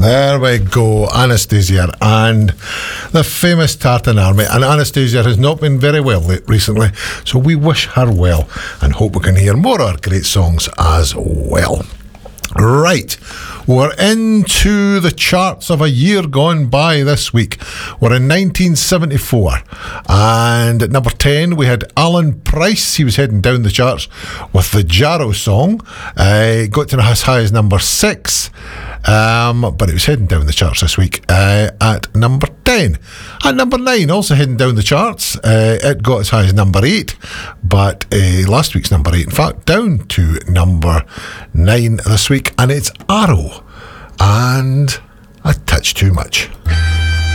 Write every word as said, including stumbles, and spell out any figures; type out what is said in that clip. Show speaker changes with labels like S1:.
S1: There we go, Anastacia and the famous Tartan Army. And Anastacia has not been very well recently, so we wish her well and hope we can hear more of her great songs as well. Right, we're into the charts of a year gone by this week. We're in nineteen seventy-four, and at number ten we had Alan Price. He was heading down the charts with the Jarrow song. Uh, got to as high as number six, um, but it was heading down the charts this week uh, at number ten. At number nine, also heading down the charts, uh, it got as high as number eight, but uh, last week's number eight, in fact, down to number nine this week, and it's Arrow and A Touch Too Much.